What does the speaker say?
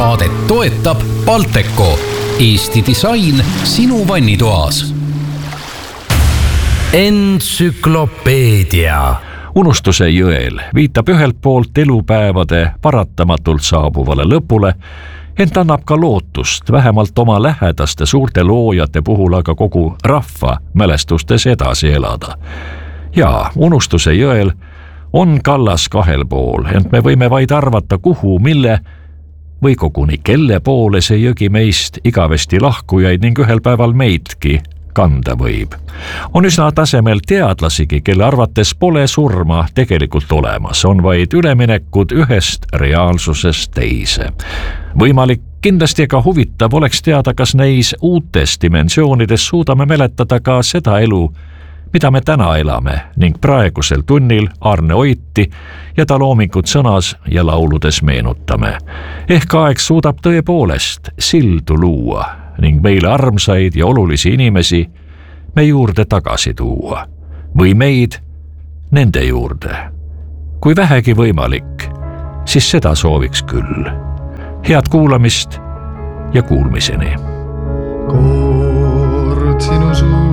Saadet toetab Balteco, Eesti disain sinu vannitoas. Entsüklopeedia. Unustuse jõel viitab ühelt poolt elupäevade paratamatult saabuvale lõpule, ent annab ka lootust vähemalt oma lähedaste suurte loojate puhul, aga kogu rahva mälestustes edasi elada. Ja unustuse jõel on kallas kahel pool, ent me võime vaid arvata, kuhu, mille või koguni kelle poole see jõgi meist igavesti lahkujaid ning ühel päeval meidki kanda võib. On üsna tasemel teadlasigi, kelle arvates pole surma tegelikult olemas, on vaid üleminekud ühest reaalsusest teise. Võimalik, kindlasti ega huvitav oleks teada, kas neis uutes dimensioonides suudame mäletada ka seda elu, mida me täna elame ning praegusel tunnil Arne Oiti ja ta loomingut sõnas ja lauludes meenutame. Ehk aeg suudab tõepoolest sildu luua ning meile armsaid ja olulisi inimesi me juurde tagasi tuua. Või meid nende juurde. Kui vähegi võimalik, siis seda sooviks küll. Head kuulamist ja kuulmiseni. Kord sinu suu